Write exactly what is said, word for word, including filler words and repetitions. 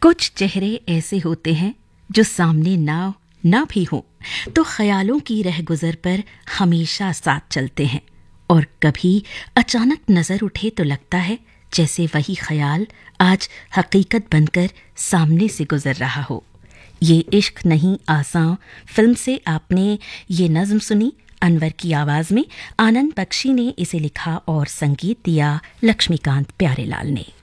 कुछ चेहरे ऐसे होते हैं जो सामने ना ना भी हो तो ख्यालों की रह गुजर पर हमेशा साथ चलते हैं, और कभी अचानक नजर उठे तो लगता है जैसे वही ख्याल आज हकीकत बनकर सामने से गुजर रहा हो। ये इश्क नहीं आसान फिल्म से आपने ये नज्म सुनी। अनवर की आवाज में आनंद बख्शी ने इसे लिखा और संगीत दिया लक्ष्मीकांत प्यारेलाल ने।